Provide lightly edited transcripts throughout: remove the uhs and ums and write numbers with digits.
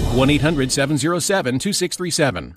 1-800-707-2637.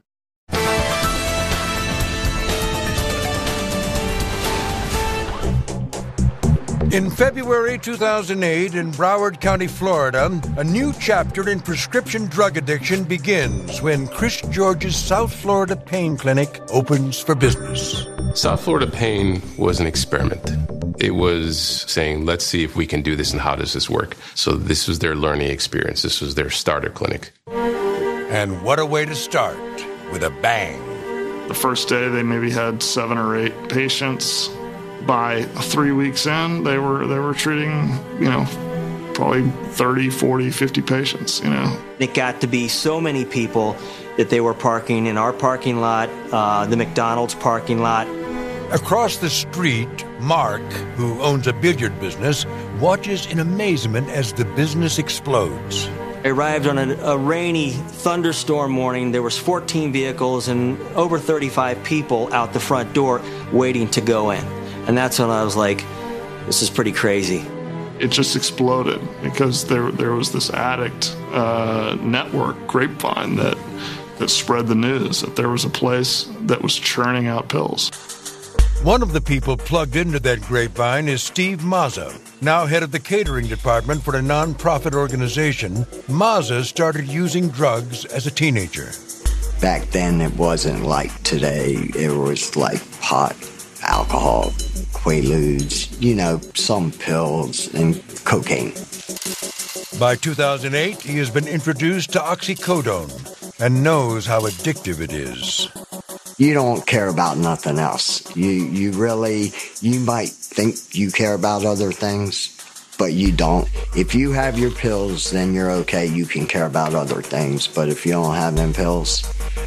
In February 2008 in Broward County, Florida, a new chapter in prescription drug addiction begins when Chris George's South Florida Pain Clinic opens for business. South Florida Pain was an experiment. It was saying, let's see if we can do this and how does this work. So this was their learning experience. This was their starter clinic. And what a way to start, with a bang. The first day, they maybe had 7 or 8 patients. By 3 weeks in, they were treating, probably 30, 40, 50 patients, It got to be so many people that they were parking in our parking lot, the McDonald's parking lot. Across the street, Mark, who owns a billiard business, watches in amazement as the business explodes. I arrived on a rainy thunderstorm morning. There was 14 vehicles and over 35 people out the front door waiting to go in. And that's when I was like, this is pretty crazy. It just exploded because there was this addict network, Grapevine, that spread the news that there was a place that was churning out pills. One of the people plugged into that grapevine is Steve Mazza, now head of the catering department for a nonprofit organization. Mazza started using drugs as a teenager. Back then, it wasn't like today. It was like pot, alcohol, Quaaludes, some pills and cocaine. By 2008, he has been introduced to oxycodone and knows how addictive it is. You don't care about nothing else. You might think you care about other things, but you don't. If you have your pills, then you're okay. You can care about other things. But if you don't have them pills,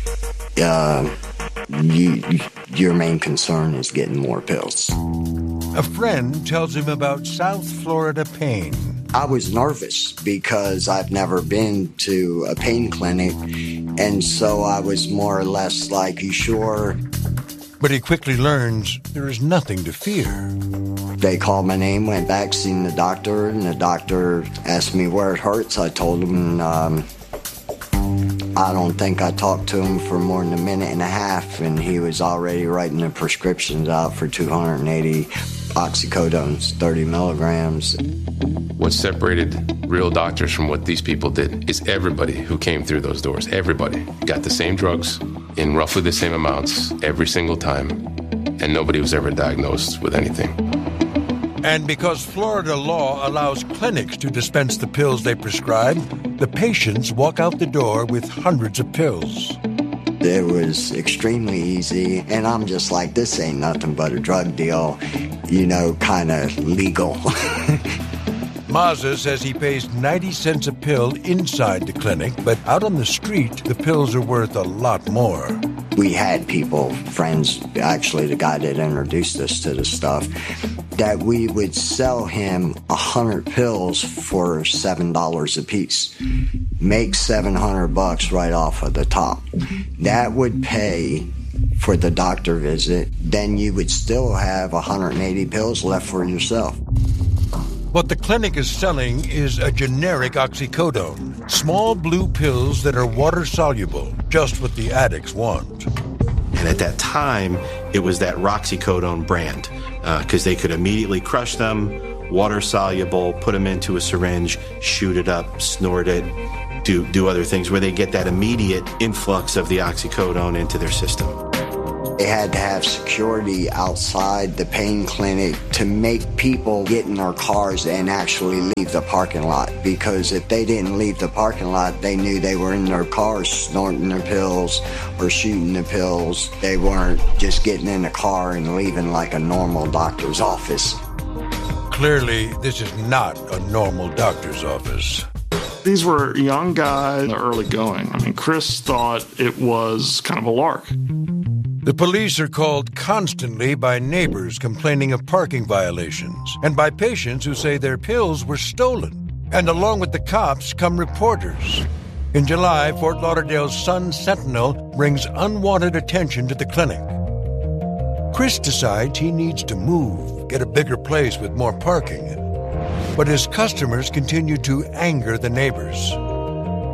your main concern is getting more pills. A friend tells him about South Florida Pain. I was nervous because I've never been to a pain clinic, and so I was more or less like, you sure? But he quickly learns there is nothing to fear. They called my name, went back, seen the doctor, and the doctor asked me where it hurts. I told him, I don't think I talked to him for more than a minute and a half, and he was already writing the prescriptions out for 280 oxycodones, 30 milligrams. What separated real doctors from what these people did is everybody who came through those doors, everybody got the same drugs in roughly the same amounts every single time, and nobody was ever diagnosed with anything. And because Florida law allows clinics to dispense the pills they prescribe, the patients walk out the door with hundreds of pills. It was extremely easy, and I'm just like, this ain't nothing but a drug deal, kind of legal. Mazza says he pays 90 cents a pill inside the clinic, but out on the street, the pills are worth a lot more. We had people, friends, actually the guy that introduced us to the stuff, that we would sell him 100 pills for $7 a piece. Make $700 right off of the top. That would pay for the doctor visit. Then you would still have 180 pills left for yourself. What the clinic is selling is a generic oxycodone, small blue pills that are water-soluble, just what the addicts want. And at that time, it was that Roxycodone brand, because they could immediately crush them, water-soluble, put them into a syringe, shoot it up, snort it, do other things where they get that immediate influx of the oxycodone into their system. They had to have security outside the pain clinic to make people get in their cars and actually leave the parking lot, because if they didn't leave the parking lot, they knew they were in their cars snorting their pills or shooting the pills. They weren't just getting in the car and leaving like a normal doctor's office. Clearly, this is not a normal doctor's office. These were young guys, early going. Chris thought it was kind of a lark. The police are called constantly by neighbors complaining of parking violations and by patients who say their pills were stolen. And along with the cops come reporters. In July, Fort Lauderdale's Sun-Sentinel brings unwanted attention to the clinic. Chris decides he needs to move, get a bigger place with more parking. But his customers continue to anger the neighbors.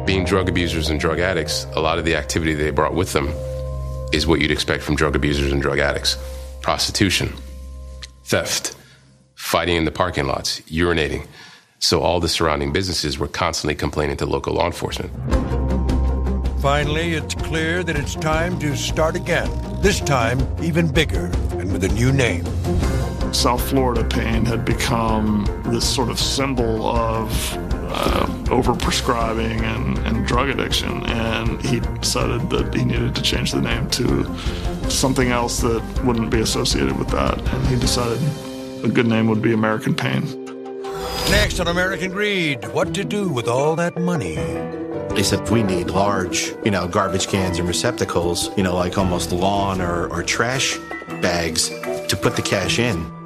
Being drug abusers and drug addicts, a lot of the activity they brought with them is what you'd expect from drug abusers and drug addicts. Prostitution, theft, fighting in the parking lots, urinating. So all the surrounding businesses were constantly complaining to local law enforcement. Finally, it's clear that it's time to start again. This time, even bigger and with a new name. South Florida pain had become this sort of symbol of overprescribing and drug addiction, and he decided that he needed to change the name to something else that wouldn't be associated with that, and he decided a good name would be American Pain. Next on American Greed, what to do with all that money. They said we need large, garbage cans and receptacles, like almost lawn or trash bags to put the cash in.